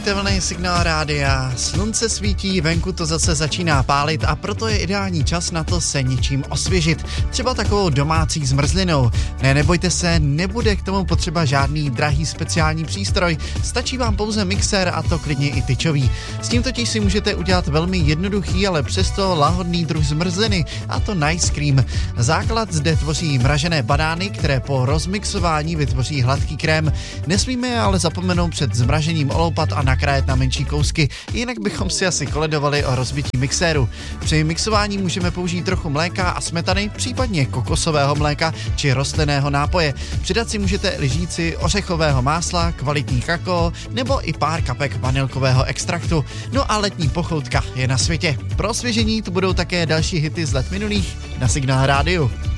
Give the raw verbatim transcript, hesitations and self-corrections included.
Poslouchejte vlny Signál rádia. Slunce svítí, venku to zase začíná pálit a proto je ideální čas na to se něčím osvěžit. Třeba takovou domácí zmrzlinou. Ne, nebojte se, nebude k tomu potřeba žádný drahý speciální přístroj. Stačí vám pouze mixér a to klidně i tyčový. S tím totiž si můžete udělat velmi jednoduchý, ale přesto lahodný druh zmrzliny, a to Nice Cream. Základ zde tvoří mražené banány, které po rozmixování vytvoří hladký krém. Nesmíme ale zapomenout před zmražením oloupat a nakrájet na menší kousky, jinak bychom si asi koledovali o rozbití mixéru. Při mixování můžeme použít trochu mléka a smetany, případně kokosového mléka či rostlinného nápoje. Přidat si můžete lžíci ořechového másla, kvalitní kakao nebo i pár kapek vanilkového extraktu. No a letní pochoutka je na světě. Pro osvěžení tu budou také další hity z let minulých na Signál rádiu.